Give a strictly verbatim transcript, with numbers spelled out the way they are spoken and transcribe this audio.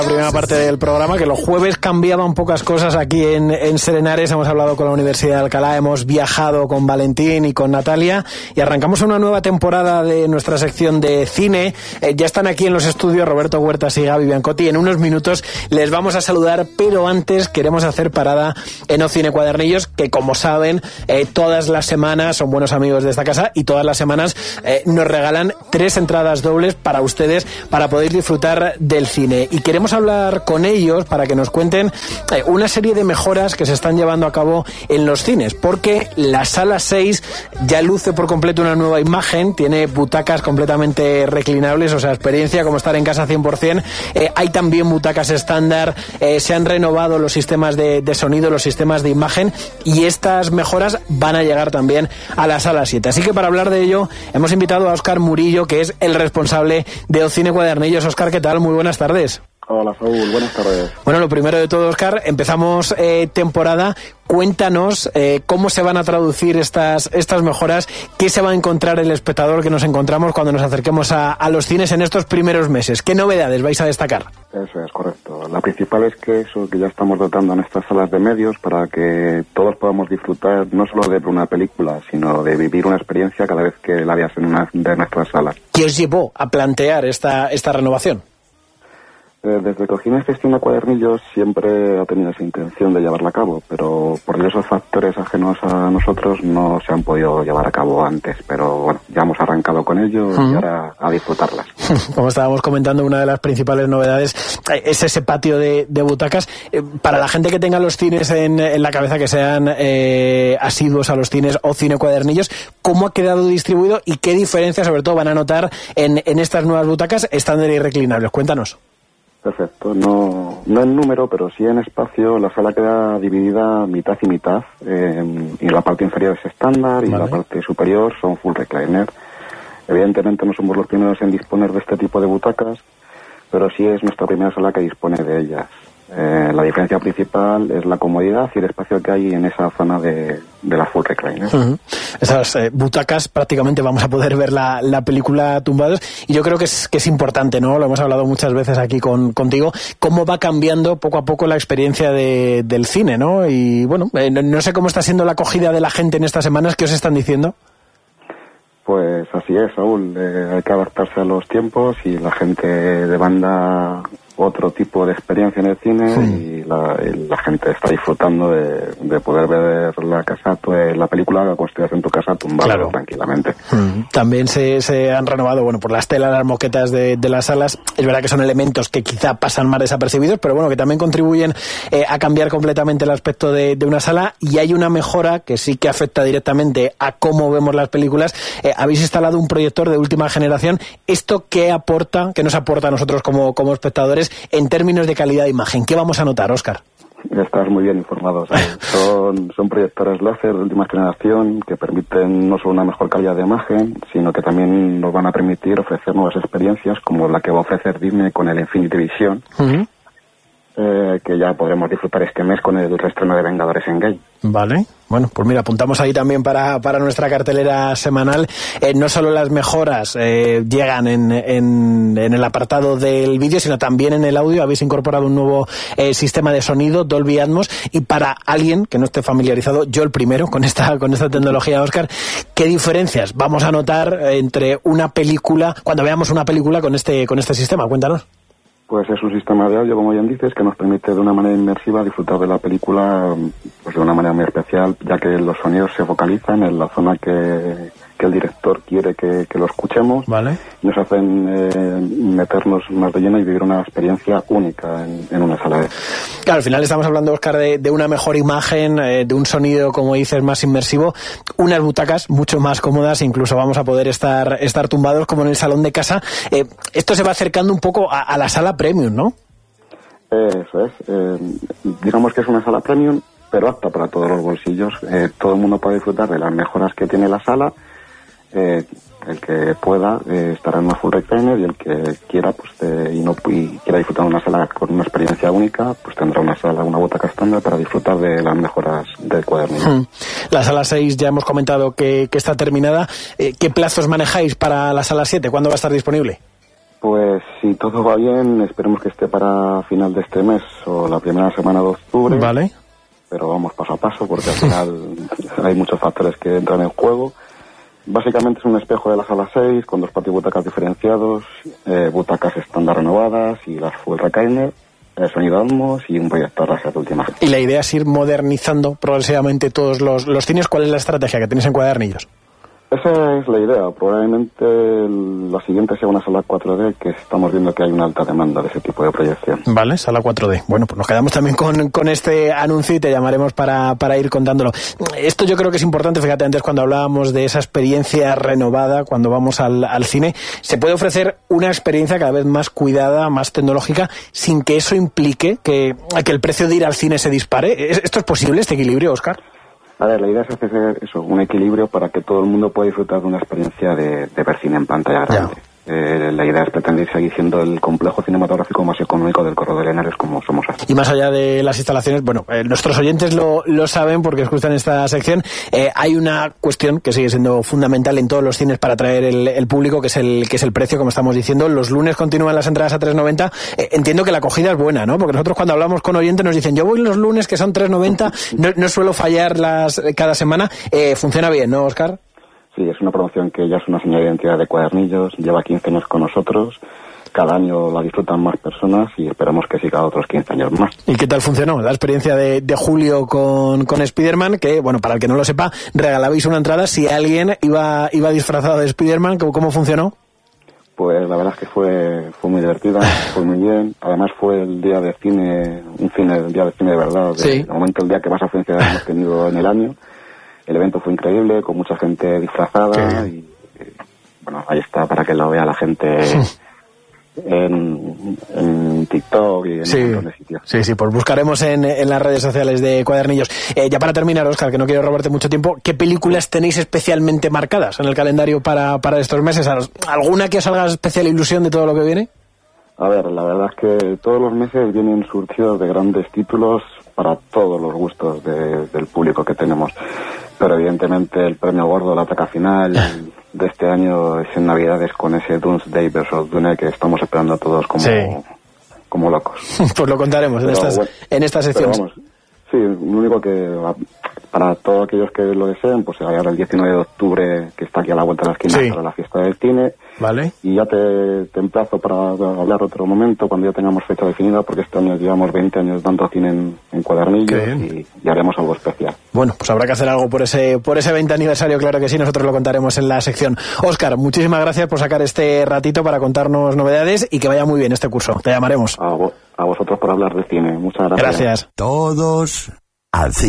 La primera parte del programa, que los jueves cambiaban pocas cosas aquí en, en Serenares. Hemos hablado con la Universidad de Alcalá, hemos viajado con Valentín y con Natalia y arrancamos una nueva temporada de nuestra sección de cine. Eh, ya están aquí en los estudios Roberto Huertas y Gaby Biancotti. En unos minutos les vamos a saludar, pero antes queremos hacer parada en Ocine Cuadernillos, que como saben, eh, todas las semanas son buenos amigos de esta casa y todas las semanas eh, nos regalan tres entradas dobles para ustedes para poder disfrutar del cine. Y queremos hablar con ellos para que nos cuenten eh, una serie de mejoras que se están llevando a cabo en los cines, porque la sala seis ya luce por completo una nueva imagen, tiene butacas completamente reclinables, o sea, experiencia como estar en casa cien por ciento. Eh, hay también butacas estándar, eh, se han renovado los sistemas de, de sonido, los sistemas de imagen, y estas mejoras van a llegar también a la sala siete. Así que para hablar de ello hemos invitado a Óscar Murillo, que es el responsable de Ocine Cuadernillos. Óscar, ¿qué tal? Muy buenas tardes. Hola, Saúl, buenas tardes. Bueno, lo primero de todo, Óscar, empezamos eh, temporada. Cuéntanos eh, cómo se van a traducir estas estas mejoras, qué se va a encontrar el espectador que nos encontramos cuando nos acerquemos a, a los cines en estos primeros meses. ¿Qué novedades vais a destacar? Eso es correcto. La principal es que eso que ya estamos dotando en estas salas de medios para que todos podamos disfrutar no solo de una película, sino de vivir una experiencia cada vez que la veas en una de nuestras salas. ¿Qué os llevó a plantear esta esta renovación? Desde que Ocine gestiona Cuadernillos siempre ha tenido esa intención de llevarla a cabo, pero por diversos factores ajenos a nosotros no se han podido llevar a cabo antes, pero bueno, ya hemos arrancado con ello uh-huh. y ahora a disfrutarlas. Como estábamos comentando, una de las principales novedades es ese patio de, de butacas. Para la gente que tenga los cines en, en la cabeza, que sean eh, asiduos a los cines Ocine Cuadernillos, ¿cómo ha quedado distribuido y qué diferencias sobre todo van a notar en, en estas nuevas butacas estándar y reclinables? Cuéntanos. Perfecto, no, no en número, pero sí en espacio. La sala queda dividida mitad y mitad, eh, y la parte inferior es estándar y vale. La parte superior son full recliner. Evidentemente no somos los primeros en disponer de este tipo de butacas, pero sí es nuestra primera sala que dispone de ellas. Eh, la diferencia principal es la comodidad y el espacio que hay en esa zona de, de la full recliner. Uh-huh. Esas eh, butacas prácticamente vamos a poder ver la, la película tumbados, y yo creo que es, que es importante, ¿no? Lo hemos hablado muchas veces aquí con, contigo, cómo va cambiando poco a poco la experiencia de, del cine, ¿no? Y bueno, eh, no, no sé cómo está siendo la acogida de la gente en estas semanas. ¿Qué os están diciendo? Pues así es, Saúl. Eh, hay que adaptarse a los tiempos y la gente demanda otro tipo de experiencia en el cine, sí. y, la, y la gente está disfrutando de, de poder ver la casa, la película que construyas en tu casa tumbado claro. tranquilamente. Mm. También se, se han renovado, bueno, por las telas, las moquetas de, de las salas. Es verdad que son elementos que quizá pasan más desapercibidos, pero bueno, que también contribuyen eh, a cambiar completamente el aspecto de, de una sala, y hay una mejora que sí que afecta directamente a cómo vemos las películas. Eh, habéis instalado un proyector de última generación. ¿Esto qué aporta, qué nos aporta a nosotros como, como espectadores en términos de calidad de imagen? ¿Qué vamos a notar, Óscar? Estás muy bien informado. ¿Sabes? Son, son proyectores láser de última generación que permiten no solo una mejor calidad de imagen, sino que también nos van a permitir ofrecer nuevas experiencias como la que va a ofrecer Disney con el Infinity Vision, uh-huh. eh, que ya podremos disfrutar este mes con el reestreno de Vengadores Endgame. Vale, bueno, pues mira, apuntamos ahí también para, para nuestra cartelera semanal. Eh, no solo las mejoras eh, llegan en, en, en el apartado del vídeo, sino también en el audio. Habéis incorporado un nuevo eh, sistema de sonido, Dolby Atmos, y para alguien que no esté familiarizado, yo el primero, con esta, con esta tecnología, Óscar, ¿qué diferencias vamos a notar entre una película, cuando veamos una película con este, con este sistema? Cuéntanos. Pues es un sistema de audio, como bien dices, que nos permite de una manera inmersiva disfrutar de la película pues de una manera muy especial, ya que los sonidos se focalizan en la zona que, que el director quiere que, que lo escuchemos. Vale. Y nos hacen eh, meternos más de lleno y vivir una experiencia única en, en una sala de... Claro, al final estamos hablando, Óscar, de, de una mejor imagen, eh, de un sonido, como dices, más inmersivo, unas butacas mucho más cómodas, incluso vamos a poder estar, estar tumbados como en el salón de casa. Eh, esto se va acercando un poco a, a la sala premium, ¿no? Eso es. Eh, digamos que es una sala premium, pero apta para todos los bolsillos. Eh, todo el mundo puede disfrutar de las mejoras que tiene la sala. Eh, el que pueda eh, estará en una full recliner, y el que quiera pues eh, y no y quiera disfrutar de una sala con una experiencia única, pues tendrá una sala, una butaca estándar para disfrutar de las mejoras del cuadernillo. Hmm. La sala seis ya hemos comentado que, que está terminada. Eh, ¿Qué plazos manejáis para la sala siete? ¿Cuándo va a estar disponible? Pues si todo va bien, esperemos que esté para final de este mes o la primera semana de octubre. Vale. Pero vamos paso a paso porque al final hay muchos factores que entran en juego. Básicamente es un espejo de la sala seis con dos patibutacas diferenciados, eh, butacas estándar renovadas y las full recliner, eh, sonido Atmos y un proyector láser de última generación. Y la idea es ir modernizando progresivamente todos los, los cines. ¿Cuál es la estrategia que tienes en Cuadernillos? Esa es la idea. Probablemente la siguiente sea una sala cuatro D, que estamos viendo que hay una alta demanda de ese tipo de proyección. Vale, sala cuatro D. Bueno, pues nos quedamos también con, con este anuncio y te llamaremos para, para ir contándolo. Esto yo creo que es importante. Fíjate, antes cuando hablábamos de esa experiencia renovada cuando vamos al, al cine, se puede ofrecer una experiencia cada vez más cuidada, más tecnológica, sin que eso implique que, que el precio de ir al cine se dispare. ¿Esto es posible, este equilibrio, Óscar? A ver, la idea es hacer eso, un equilibrio para que todo el mundo pueda disfrutar de una experiencia de, de ver cine en pantalla grande. Eh, la idea es pretender seguir siendo el complejo cinematográfico más económico del Corredor de Henares como somos así. Y más allá de las instalaciones, bueno, eh, nuestros oyentes lo, lo saben porque escuchan esta sección, eh, hay una cuestión que sigue siendo fundamental en todos los cines para atraer el, el público, que es el que es el precio, como estamos diciendo. Los lunes continúan las entradas a tres noventa. Eh, entiendo que la acogida es buena, ¿no? Porque nosotros cuando hablamos con oyentes nos dicen, yo voy los lunes que son tres noventa, no, no suelo fallarlas cada semana. Eh, funciona bien, ¿no, Óscar? Sí, es una promoción que ya es una señal de identidad de Cuadernillos, lleva quince años con nosotros, cada año la disfrutan más personas y esperamos que siga otros quince años más. ¿Y qué tal funcionó la experiencia de, de Julio con, con Spiderman? Que, bueno, para el que no lo sepa, regalabais una entrada si alguien iba, iba disfrazado de Spiderman. ¿Cómo, cómo funcionó? Pues la verdad es que fue, fue muy divertida, fue muy bien. Además fue el día de cine, un cine, el día de cine de verdad, de, sí. De momento el día que más afluencia hemos tenido en el año. El evento fue increíble, con mucha gente disfrazada y, y bueno, ahí está para que lo vea la gente en, en TikTok y en sí. un montón de sitios. Sí, sí, pues buscaremos en, en las redes sociales de Cuadernillos. Eh, ya para terminar, Óscar, que no quiero robarte mucho tiempo, ¿qué películas tenéis especialmente marcadas en el calendario para, para estos meses? ¿Alguna que os haga especial ilusión de todo lo que viene? A ver, la verdad es que todos los meses vienen surgidos de grandes títulos para todos los gustos de, del público que tenemos. Pero evidentemente el premio gordo, la ataca final de este año es en Navidades con ese Doomsday versus Dune que estamos esperando todos como, sí. como locos. Pues lo contaremos en, estas, bueno, en esta sección. Vamos, sí, lo único que para todos aquellos que lo deseen, pues se va a llegar el diecinueve de octubre, que está aquí a la vuelta de la esquina, sí. Para la fiesta del cine. Vale. Y ya te, te emplazo para hablar otro momento cuando ya tengamos fecha definida, porque este año llevamos veinte años dando cine en, en Cuadernillos y, y haremos algo especial. Bueno, pues habrá que hacer algo por ese por ese veinte aniversario, claro que sí, nosotros lo contaremos en la sección. Óscar, muchísimas gracias por sacar este ratito para contarnos novedades y que vaya muy bien este curso. Te llamaremos. A, vo- a vosotros por hablar de cine. Muchas gracias. Gracias. Todos al cine.